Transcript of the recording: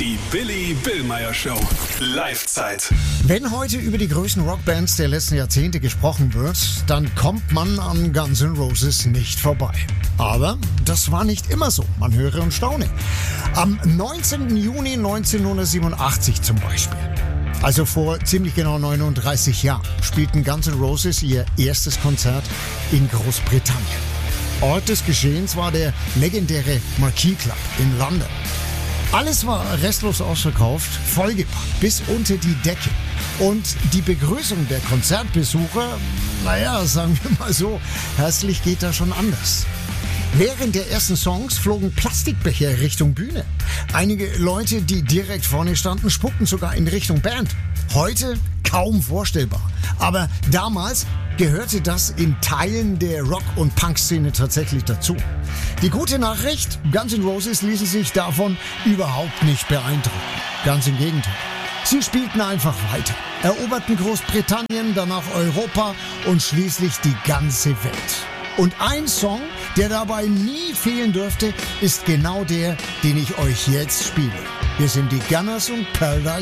Die Billy Billmeyer Show. Live-Zeit. Wenn heute über die größten Rockbands der letzten Jahrzehnte gesprochen wird, dann kommt man an Guns N' Roses nicht vorbei. Aber das war nicht immer so. Man höre und staune. Am 19. Juni 1987 zum Beispiel, also vor ziemlich genau 39 Jahren, spielten Guns N' Roses ihr erstes Konzert in Großbritannien. Ort des Geschehens war der legendäre Marquee Club in London. Alles war restlos ausverkauft, vollgepackt bis unter die Decke. Und die Begrüßung der Konzertbesucher, sagen wir mal so, herzlich geht da schon anders. Während der ersten Songs flogen Plastikbecher Richtung Bühne. Einige Leute, die direkt vorne standen, spuckten sogar in Richtung Band. Heute kaum vorstellbar. Aber damals gehörte das in Teilen der Rock- und Punk-Szene tatsächlich dazu. Die gute Nachricht, Guns N' Roses ließen sich davon überhaupt nicht beeindrucken. Ganz im Gegenteil. Sie spielten einfach weiter, eroberten Großbritannien, danach Europa und schließlich die ganze Welt. Und ein Song, der dabei nie fehlen dürfte, ist genau der, den ich euch jetzt spiele. Wir sind die Gunners und Paradise